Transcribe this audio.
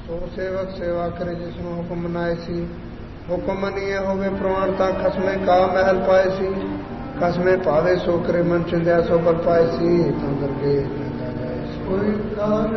ਸੋ ਸੇਵਕ ਸੇਵਾ ਕਰੇ ਜਿਸ ਨੂੰ ਹੁਕਮ ਮਨਾਏ ਸੀ। ਹੁਕਮ ਮੰਨੀਏ ਹੋਵੇ ਪ੍ਰਮਾਣ ਤਾਂ ਖਸਮੇ ਕਾ ਮਹਿਲ ਪਾਏ ਸੀ। ਖਸਮੇ ਭਾਵੇ ਸੋ ਕਰੇ ਮਨ ਚਿੰਦਿਆ ਸੋ ਬਲ ਪਾਏ ਸੀ। ਤਾਂ ਦਰਗੇ ਕੋਈ